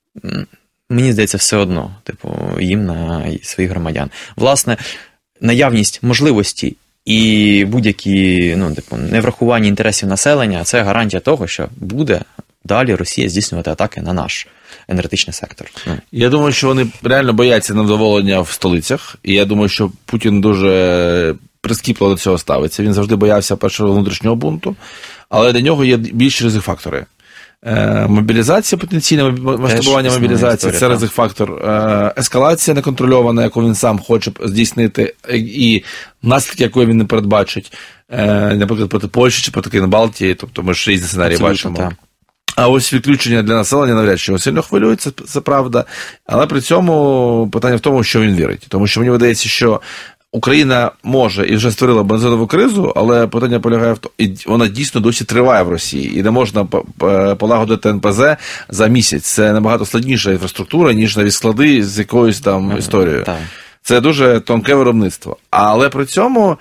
Мені здається, все одно, типу, їм на своїх громадян. Власне, наявність можливості і будь-які, ну, типу, неврахування інтересів населення – це гарантія того, що буде далі Росія здійснювати атаки на наш енергетичний сектор. Я думаю, що вони реально бояться невдоволення в столицях, і я думаю, що Путін дуже прискіпливо до цього ставиться. Він завжди боявся першого внутрішнього бунту, але для нього є більші ризик-фактори. Мобілізація, потенційне масштабування мобілізації, це ризик-фактор. Ескалація неконтрольована, яку він сам хоче здійснити, і наслідки, якої він не передбачить, наприклад, проти Польщі чи проти країн Балтії, тобто ми ж різні сценарії бачимо. Так. А ось відключення для населення навряд чи його сильно хвилюють, це, це правда. Але при цьому питання в тому, що він вірить. Тому що мені видається, що Україна може і вже створила бензинову кризу, але питання полягає в тому, і вона дійсно досі триває в Росії. І не можна полагодити ен пе зет за місяць. Це набагато складніша інфраструктура, ніж навіть склади з якоюсь там історією. Так. Це дуже тонке виробництво. Але при цьому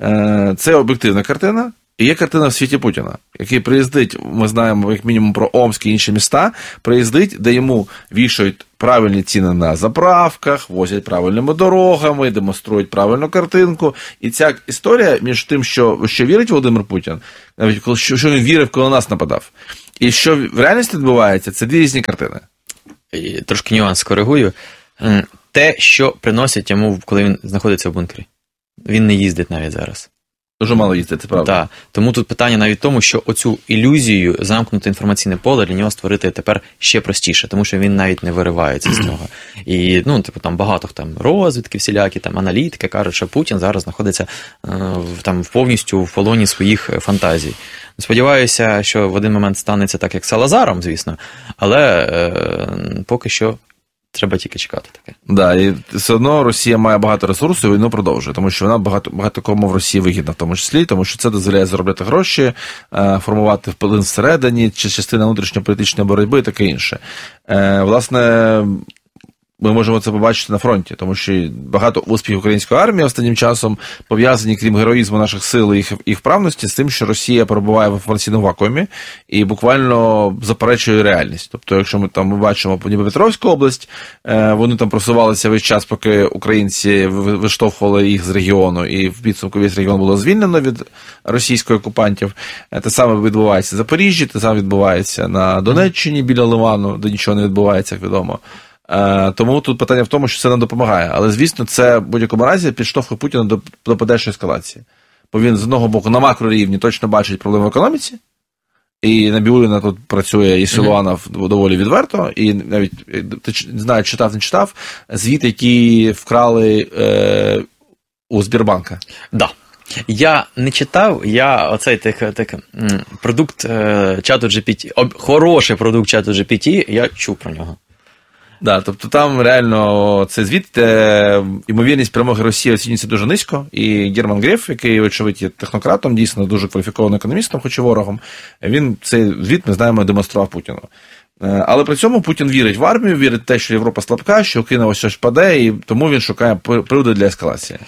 це об'єктивна картина. І є картина в світі Путіна, який приїздить, ми знаємо, як мінімум, про Омськ і інші міста, приїздить, де йому вішають правильні ціни на заправках, возять правильними дорогами, демонструють правильну картинку. І ця історія між тим, що, що вірить Володимир Путін, навіть коли, що, що він вірив, коли нас нападав, і що в реальності відбувається, це дві різні картини. І трошки нюанс коригую. Те, що приносять йому, коли він знаходиться в бункері. Він не їздить навіть зараз. Дуже мало їздить, це правда. Так, тому тут питання навіть в тому, що оцю ілюзію, замкнуте інформаційне поле для нього створити тепер ще простіше, тому що він навіть не виривається з цього. І, ну, типу, там багато там розвідки всілякі, там аналітики кажуть, що Путін зараз знаходиться е, там повністю в полоні своїх фантазій. Сподіваюся, що в один момент станеться так, як з Салазаром, звісно, але е, поки що треба тільки чекати таке. Да, і все одно Росія має багато ресурсів і війну продовжує, тому що вона багато, багато кому в Росії вигідна в тому числі, тому що це дозволяє заробляти гроші, формувати вплив всередині, чи частина внутрішньополітичної боротьби і таке інше. Власне, ми можемо це побачити на фронті, тому що багато успіхів української армії останнім часом пов'язані, крім героїзму наших сил і їх, їх вправності, з тим, що Росія перебуває в інформаційному вакуумі і буквально заперечує реальність. Тобто, якщо ми там ми бачимо Дніпропетровську область, вони там просувалися весь час, поки українці виштовхували їх з регіону, і в підсумку весь регіон було звільнено від російських окупантів. Те саме відбувається в Запоріжжі, те саме відбувається на Донеччині біля Ливану, де нічого не відбувається, як відомо. Тому тут питання в тому, що це нам допомагає. Але, звісно, це в будь-якому разі підштовхує Путіна до, до подальшої ескалації. Бо він, з одного боку, на макрорівні точно бачить проблеми в економіці, і Набіулліна тут працює, і Силуанов mm-hmm. доволі відверто, і навіть, ти не знаю, читав, не читав, звіт, які вкрали е, у Сбербанка. Да. Я не читав, я оцей так, так, продукт е, чату джі пі ті, хороший продукт чату джі пі ті, я чув про нього. Да, тобто там реально це звіт, де ймовірність перемоги Росії оцінюється дуже низько, і Герман Греф, який, очевидь, є технократом, дійсно дуже кваліфікованим економістом, хоч і ворогом, він цей звіт, ми знаємо, демонстрував Путіну. Але при цьому Путін вірить в армію, вірить в те, що Європа слабка, що Україна ось щось паде, і тому він шукає приводи для ескалації.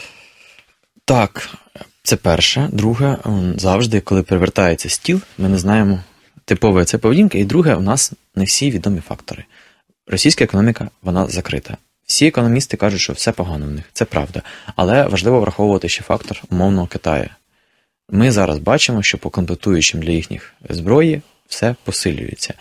Так, це перше. Друге, завжди, коли перевертається стіл, ми не знаємо типової це поведінки. І друге, у нас не всі відомі фактори. Російська економіка, вона закрита. Всі економісти кажуть, що все погано в них. Це правда. Але важливо враховувати ще фактор умовного Китаю. Ми зараз бачимо, що по комплектуючим для їхніх зброї все посилюється.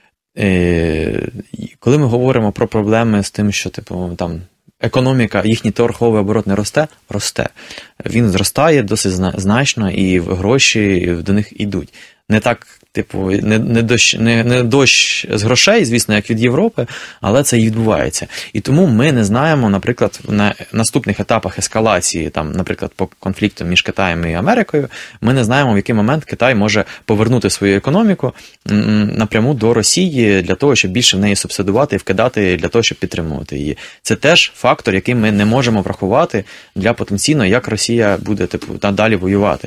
Е, коли ми говоримо про проблеми з тим, що типу, там, економіка, їхній торговий оборот не росте, росте. Він зростає досить значно, і гроші до них йдуть. Не так, типу, не, не, дощ, не, не дощ з грошей, звісно, як від Європи, але це і відбувається. І тому ми не знаємо, наприклад, на наступних етапах ескалації, там, наприклад, по конфлікту між Китаєм і Америкою, ми не знаємо, в який момент Китай може повернути свою економіку напряму до Росії для того, щоб більше в неї субсидувати і вкидати для того, щоб підтримувати її. Це теж фактор, який ми не можемо врахувати для потенційно, як Росія буде, типу, надалі воювати.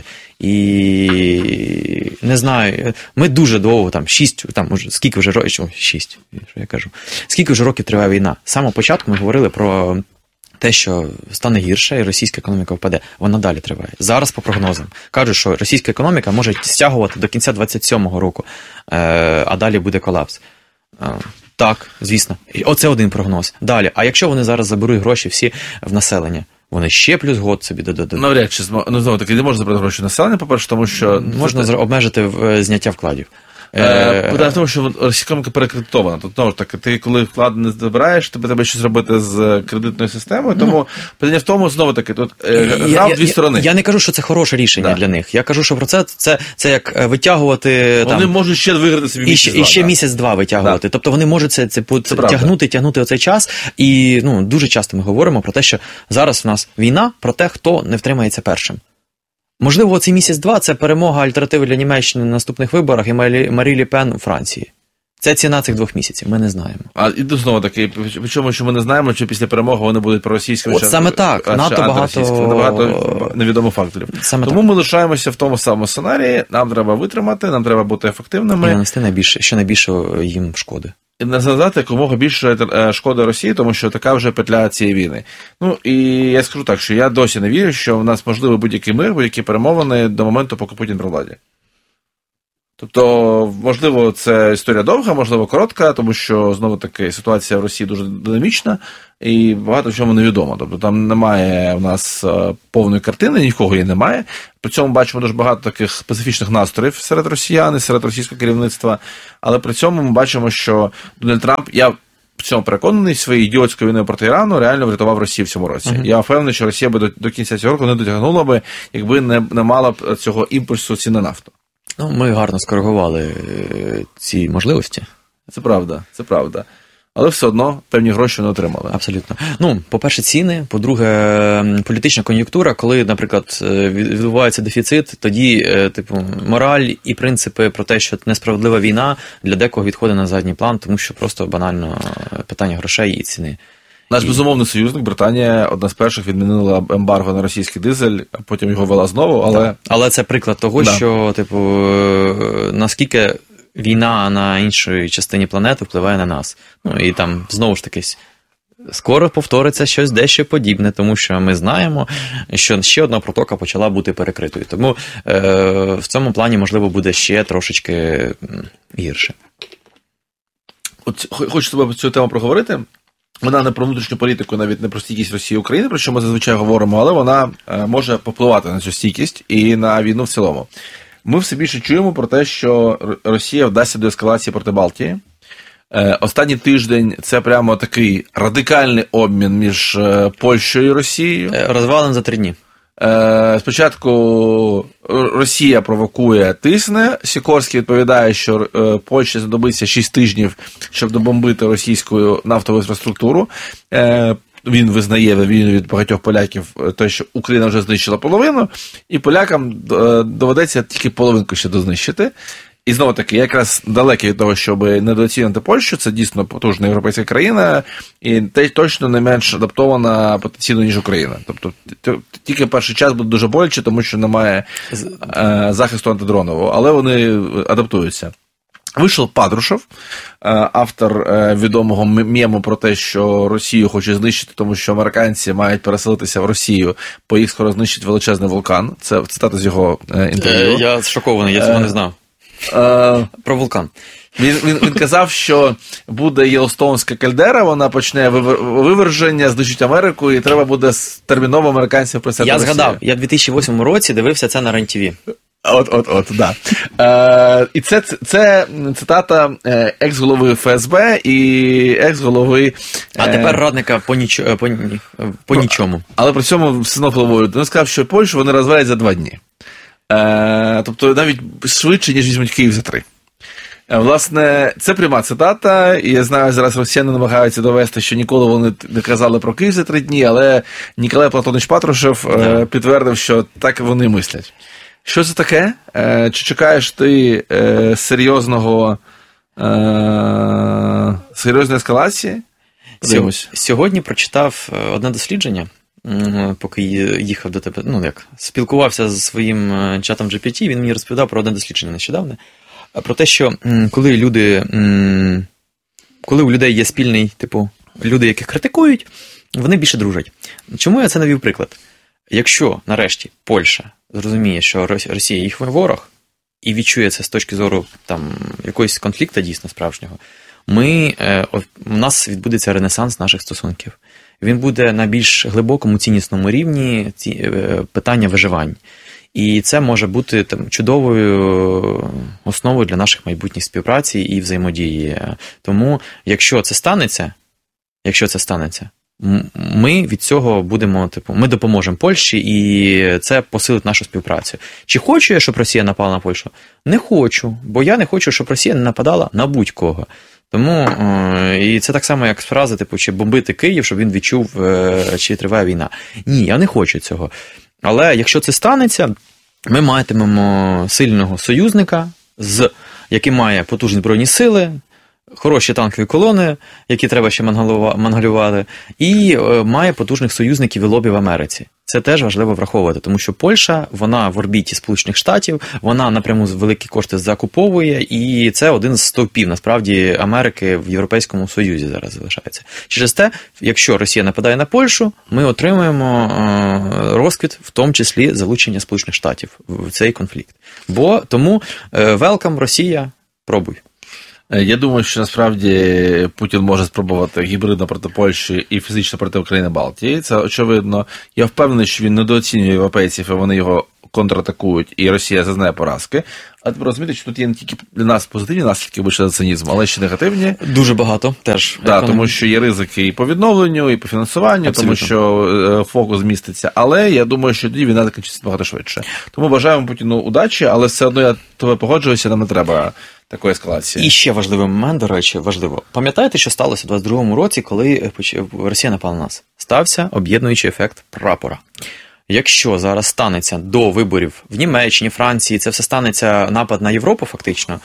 І не знаю, ми дуже довго, там, шість, там, може, скільки вже років, шість, що я кажу, скільки вже років триває війна. З самого початку ми говорили про те, що стане гірше і російська економіка впаде. Вона далі триває. Зараз, по прогнозам, кажуть, що російська економіка може стягувати до кінця двадцять сьомого року, а далі буде колапс. Так, звісно. Оце один прогноз. Далі. А якщо вони зараз заберуть гроші всі в населення? Вони ще плюс год собі додадуть. Навряд чи, ну, знову таки, не можна забрати гроші населення, по-перше, тому що... Можна це... обмежити зняття вкладів. Питання в тому, що російська економіка перекредитована. Тобто, знову ж таки, ти коли вклад не збираєш, тобі треба щось робити з кредитною системою, тому ну, питання в тому, знову таки, тут гра в дві я, сторони. Я, я не кажу, що це хороше рішення да. для них. Я кажу, що про це, це, це як витягувати... Вони там, можуть ще виграти собі місяць-два. І ще да. місяць-два витягувати. Да. Тобто вони можуть це, це, це, це тягнути, тягнути оцей час. І ну, дуже часто ми говоримо про те, що зараз в нас війна про те, хто не втримається першим. Можливо, цей місяць-два – це перемога альтернативи для Німеччини на наступних виборах і Марі Ле Пен у Франції. Це ціна цих двох місяців, ми не знаємо. А і знову таки, причому, що ми не знаємо, чи після перемоги вони будуть проросійськими. От чи, саме так, а, надто багато... багато невідомих факторів. Саме Тому так. Ми лишаємося в тому самому сценарії, нам треба витримати, нам треба бути ефективними. І нанести найбільше, ще найбільше їм шкоди. І не завдати якомога більше шкоди Росії, тому що така вже петля цієї війни. Ну, і я скажу так, що я досі не вірю, що в нас можливий будь-який мир, будь-які перемовини до моменту, поки Путін при владі. Тобто, можливо, це історія довга, можливо, коротка, тому що, знову-таки, ситуація в Росії дуже динамічна і багато в чому невідомо. Тобто, там немає в нас повної картини, ні в кого її немає. При цьому бачимо дуже багато таких специфічних настроїв серед росіян, серед російського керівництва, але при цьому ми бачимо, що Дональд Трамп, я в цьому переконаний, своєю ідіотською війною проти Ірану реально врятував Росію в цьому році. Uh-huh. Я впевнений, що Росія би до, до кінця цього року не дотягнула би, якби не, не мала б цього імпульсу ціни на нафту. Ну, ми гарно скоригували ці можливості. Це правда, це правда. Але все одно певні гроші не отримали. Абсолютно. Ну, по-перше, ціни, по-друге, політична кон'юнктура, коли, наприклад, відбувається дефіцит, тоді, типу, мораль і принципи про те, що несправедлива війна для декого відходить на задній план, тому що просто банально питання грошей і ціни. Наш і... безумовний союзник, Британія, одна з перших відмінила ембарго на російський дизель, а потім його ввела знову, але... Так. Але це приклад того, да. що, типу, наскільки війна на іншій частині планети впливає на нас. Ну, і там, знову ж таки, скоро повториться щось дещо подібне, тому що ми знаємо, що ще одна протока почала бути перекритою. Тому е- в цьому плані, можливо, буде ще трошечки гірше. От хочу з тобою цю тему проговорити. Вона не про внутрішню політику, навіть не про стійкість Росії і України, про що ми зазвичай говоримо, але вона може попливати на цю стійкість і на війну в цілому. Ми все більше чуємо про те, що Росія вдасться до ескалації проти Балтії. Останній тиждень це прямо такий радикальний обмін між Польщею і Росією. Розвалим за три дні. Спочатку Росія провокує, тисне. Сікорський відповідає, що Польщі знадобиться шість тижнів, щоб добомбити російську нафтову інфраструктуру. Він визнає він від багатьох поляків те, що Україна вже знищила половину, і полякам доведеться тільки половинку ще дознищити. І знову таки, я якраз далекий від того, щоб недооцінити Польщу, це дійсно потужна європейська країна, і точно не менш адаптована потенційно, ніж Україна.Тобто, тільки перший час буде дуже боляче, тому що немає е, захисту антидронового, але вони адаптуються. Вийшов Патрушев, автор відомого мему про те, що Росію хоче знищити, тому що американці мають переселитися в Росію, бо їх скоро знищить величезний вулкан. Це цитата з його інтерв'ю. Я шокований, я цього не знав. Uh, Про вулкан. Він, він, він казав, що буде Єлстоунська кальдера, вона почне виверження, знищить Америку, і треба буде терміново американців присяти. Я згадав, я в дві тисячі восьмому році дивився це на РЕН-ТІВІ. От, от, от, да. Е, і це, це цитата екс-голови Ф С Б і екс-голови... А тепер радника по, ніч... по, по нічому. Але при цьому все одно головою. Він сказав, що Польщу вони розвалять за два дні. Е, тобто навіть швидше, ніж візьмуть Київ за три. Е, власне, це пряма цитата, і я знаю, зараз росіяни намагаються довести, що ніколи вони не казали про Київ за три дні, але Ніколай Платонович Патрушев е, підтвердив, що так вони мислять. Що це таке? Е, чи чекаєш ти е, серйозного, е, серйозної ескалації? Подивимось. Сьогодні прочитав одне дослідження, поки їхав до тебе, ну як, спілкувався зі своїм чатом джі пі ті, він мені розповідав про одне дослідження нещодавно, про те, що коли люди, коли у людей є спільний, типу, люди, яких критикують, вони більше дружать. Чому я це навів приклад? Якщо, нарешті, Польща зрозуміє, що Росія їх ворог, і відчує це з точки зору там, якогось конфлікту дійсно справжнього, ми, у нас відбудеться ренесанс наших стосунків. Він буде на більш глибокому ціннісному рівні ці, питання виживань. І це може бути там чудовою основою для наших майбутніх співпраці і взаємодії. Тому, якщо це станеться, якщо це станеться, ми від цього будемо, типу, ми допоможемо Польщі, і це посилить нашу співпрацю. Чи хочу я, щоб Росія напала на Польщу? Не хочу, бо я не хочу, щоб Росія не нападала на будь-кого. Тому, і це так само, як фраза, типу, чи бомбити Київ, щоб він відчув, чи триває війна. Ні, я не хочу цього. Але якщо це станеться, ми матимемо сильного союзника, з, який має потужні збройні сили, хороші танкові колони, які треба ще мангалювати, і має потужних союзників і лобі в Америці. Це теж важливо враховувати, тому що Польща, вона в орбіті Сполучених Штатів, вона напряму великі кошти закуповує, і це один з стовпів, насправді, Америки в Європейському Союзі зараз залишається. Через те, якщо Росія нападає на Польщу, ми отримуємо розквіт, в тому числі залучення Сполучених Штатів в цей конфлікт. Бо тому welcome, Росія, пробуй. Я думаю, що насправді Путін може спробувати гібридно проти Польщі і фізично проти України Балтії. Це очевидно. Я впевнений, що він недооцінює європейців, і вони його контратакують, і Росія зазнає поразки. А тепер розумієте, що тут є не тільки для нас позитивні наслідки, вибачте за цинізм, але ще негативні. Дуже багато теж. Да, тому що є ризики і по відновленню, і по фінансуванню, абсолютно. Тому що фокус зміститься. Але я думаю, що тоді війна закінчиться багато швидше. Тому бажаємо Путіну удачі, але все одно я тебе погоджуюся, нам не треба такої ескалації. І ще важливий момент, до речі, важливо. Пам'ятаєте, що сталося у двадцять другому році, коли Росія напала на нас? Стався об'єднуючий ефект прапора. Якщо зараз станеться до виборів в Німеччині, Франції, це все станеться напад на Європу фактично,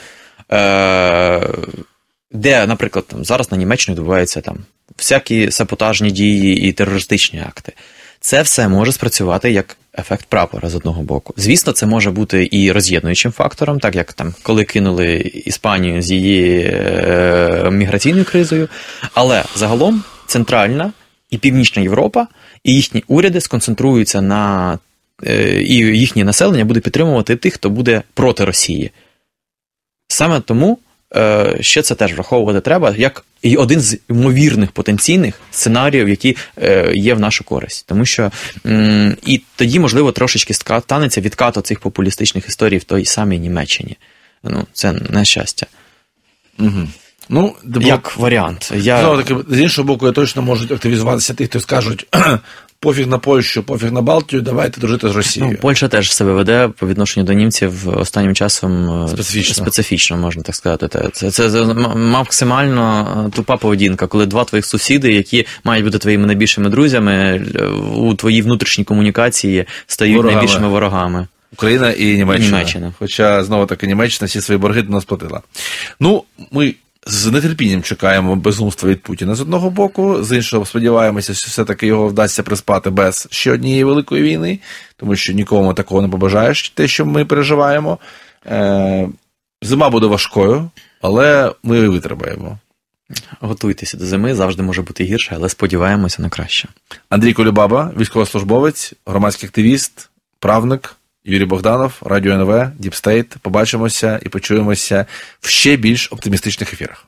де, наприклад, зараз на Німеччині відбуваються там всякі саботажні дії і терористичні акти, це все може спрацювати як ефект прапора з одного боку. Звісно, це може бути і роз'єднуючим фактором, так як там, коли кинули Іспанію з її е, міграційною кризою, але загалом Центральна і Північна Європа і їхні уряди сконцентруються на, е, і їхнє населення буде підтримувати тих, хто буде проти Росії. Саме тому е, ще це теж враховувати треба, як і один з ймовірних потенційних сценаріїв, які е, є в нашу користь. Тому що м, і тоді, можливо, трошечки станеться відкат оцих популістичних історій в той самій Німеччині. Ну, це нещастя. Угу. Ну, як варіант. Я... Знову таки, з іншого боку, я точно можуть активізуватися ті, хто скажуть, пофіг на Польщу, пофіг на Балтію, давайте дружити з Росією. Ну, Польща теж себе веде по відношенню до німців останнім часом специфічно, специфічно можна так сказати. Це, це, це максимально тупа поведінка, коли два твоїх сусіди, які мають бути твоїми найбільшими друзями, у твоїй внутрішній комунікації стають ворогами. найбільшими ворогами. Україна і Німеччина. І Німеччина. Хоча, знову-таки, Німеччина всі свої борги до нас платила. Ну, ми з нетерпінням чекаємо безумства від Путіна з одного боку, з іншого сподіваємося, що все-таки його вдасться приспати без ще однієї великої війни, тому що нікому такого не побажаєш, те, що ми переживаємо. Е, зима буде важкою, але ми її витримаємо. Готуйтеся до зими, завжди може бути гірше, але сподіваємося на краще. Андрій Колюбаба, військовослужбовець, громадський активіст, правник, Юрій Богданов, Радіо ен ве, Діпстейт. Побачимося і почуємося в ще більш оптимістичних ефірах.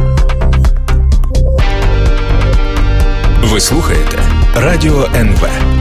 Ви слухаєте Радіо ен ве.